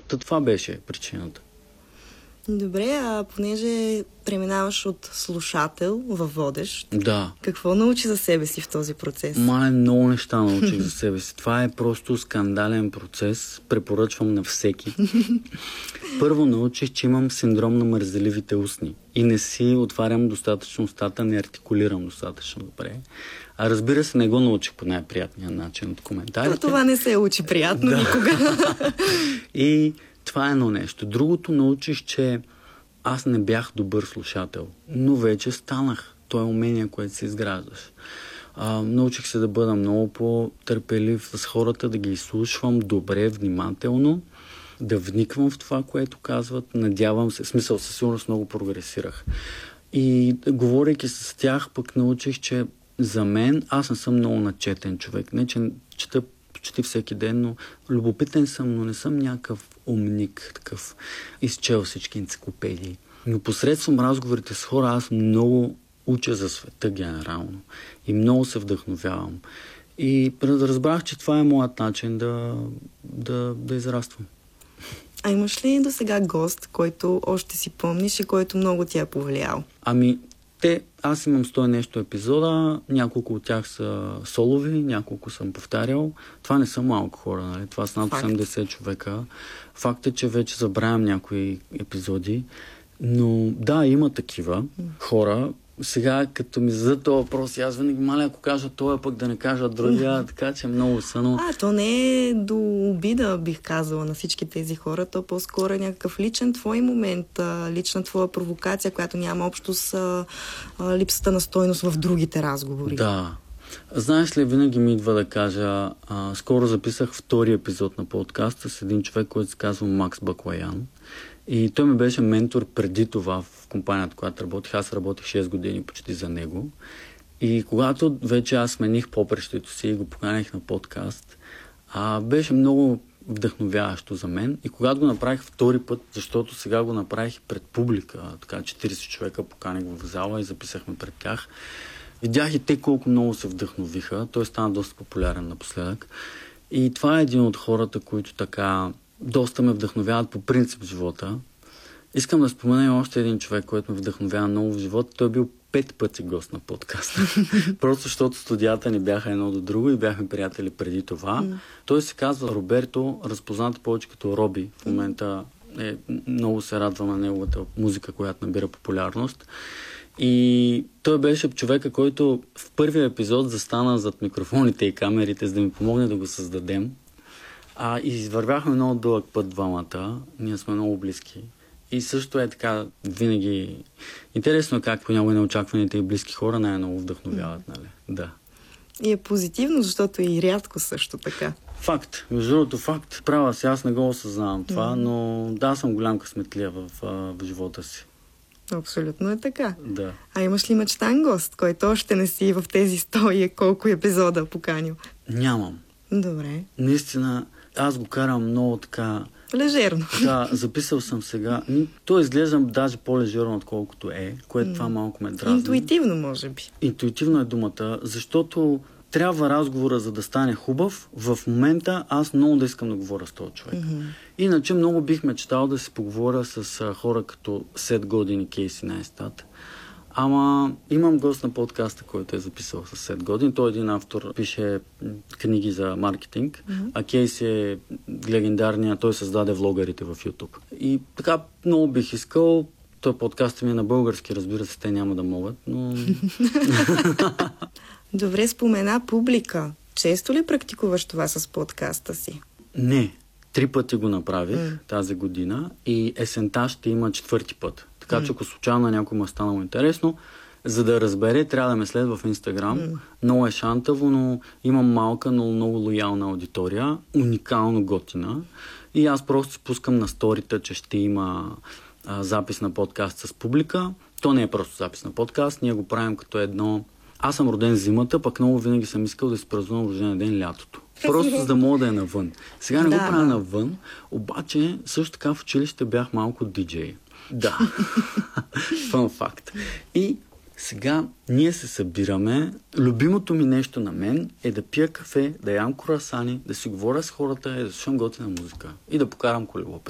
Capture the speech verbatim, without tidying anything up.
Та това беше причината. Добре, а понеже преминаваш от слушател във водещ, да. Какво научи за себе си в този процес? Май много неща научих за себе си. Това е просто скандален процес. Препоръчвам на всеки. Първо научих, че имам синдром на мързеливите устни. И не си отварям достатъчно устата, не артикулирам достатъчно добре. А разбира се, не го научих по най-приятния начин от коментарите. Но това не се учи приятно никога. И това е едно нещо. Другото научих, че аз не бях добър слушател, но вече станах. То е умение, което се изграждаш. А, научих се да бъда много по-търпелив с хората, да ги изслушвам добре, внимателно, да вниквам в това, което казват. Надявам се, в смисъл със сигурност много прогресирах. И говорейки с тях, пък научих, че за мен, аз не съм много начетен човек. Не, че чета почти всеки ден, но любопитен съм, но не съм някакъв умник, такъв изчел всички енциклопедии. Но посредством разговорите с хора аз много уча за света генерално и много се вдъхновявам. И разбрах, че това е моят начин да, да, да израствам. А имаш ли до сега гост, който още си помниш и който много ти е повлиял? Ами, те, аз имам сто нещо епизода, няколко от тях са солови, няколко съм повтарял. Това не са малко хора, нали? Това са над осемдесет човека. Факт е, че вече забравям някои епизоди, но да, има такива хора. Сега, като ми зададат този въпрос, аз винаги маля, ако кажа това, пък да не кажа другия, така че много са, но... А, то не е до обида, бих казала, на всички тези хора, то по-скоро е някакъв личен твой момент, лична твоя провокация, която няма общо с а, липсата на стойност в другите разговори. Да. Знаеш ли, винаги ми идва да кажа, а, скоро записах втори епизод на подкаста с един човек, който се казва Макс Баклаян. И той ми беше ментор преди това в компанията, която работих. Аз работих шест години почти за него. И когато вече аз смених попрището си и го поканих на подкаст, а, беше много вдъхновяващо за мен. И когато го направих втори път, защото сега го направих пред публика, така четирийсет човека поканих в зала и записахме пред тях, видях и те колко много се вдъхновиха. Той стана доста популярен напоследък. И това е един от хората, които така доста ме вдъхновяват по принцип в живота. Искам да спомена и още един човек, който ме вдъхновява много в живота. Той е бил пет пъти гост на подкаста. Просто защото студията ни бяха едно до друго и бяхме приятели преди това. Mm. Той се казва Роберто, разпознат повече като Роби. В момента е, много се радва на неговата музика, която набира популярност. И той беше човека, който в първия епизод застана зад микрофоните и камерите, за да ми помогне да го създадем. А, и извървяхме много дълъг път двамата. Ние сме много близки. И също е така, винаги... Интересно е как понякога неочакваните и близки хора най-много вдъхновяват, нали? Да. И е позитивно, защото е и рядко също така. Факт. Между другото факт. Права си, аз не го осъзнавам това, mm. но да, съм голям късметлия в, в, в живота си. Абсолютно е така. Да. А имаш ли мечтан гост, който още не си в тези сто и колко епизода поканил? Нямам. Добре. Наистина, аз го карам много така... Лежерно. Да, записал съм сега. То изглеждам даже по-лежерно, отколкото е, което mm. това малко ме дразни. Интуитивно, може би. Интуитивно е думата, защото трябва разговора, за да стане хубав. В момента аз много да искам да говоря с този човек. Mm-hmm. Иначе много бих мечтал да си поговоря с а, хора като Сет Годин и Кейси Найстат. Ама имам гост на подкаста, който е записал с Сет Годин. Той е един автор, пише книги за маркетинг, mm-hmm. а Кейси е легендарния, той създаде влогарите в YouTube. И така много бих искал, той подкаст ми е на български, разбира се, те няма да могат, но... Добре, спомена публика. Често ли практикуваш това с подкаста си? Не. Три пъти го направих mm. тази година и есента ще има четвърти път. Така mm. че ако случайно на някой му е станало интересно, за да разбере, трябва да ме следва в Инстаграм. Mm. Много е шантаво, но имам малка, но много лоялна аудитория. Уникално готина. И аз просто спускам на сторита, че ще има а, запис на подкаст с публика. То не е просто запис на подкаст. Ние го правим като едно... Аз съм роден зимата, пък много винаги съм искал да си празнувам рождения ден лятото. Просто за да мога да е навън. Сега не да, го правя да. навън, обаче също така в училище бях малко диджей. Да. Фън факт. И сега ние се събираме. Любимото ми нещо на мен е да пия кафе, да ям круасани, да си говоря с хората и да слушам готина музика. И да покарам колело.